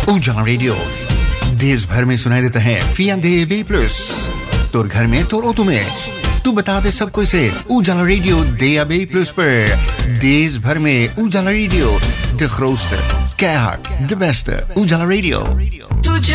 उजाला रेडियो देश भर में सुनाई देता है Fiande B+. तो घर में तो रो तुम्हें तू बता दे सबको इसे उजाला रेडियो DAB+ पर देश भर में उजाला radio de grootste keihard de beste उजाला रेडियो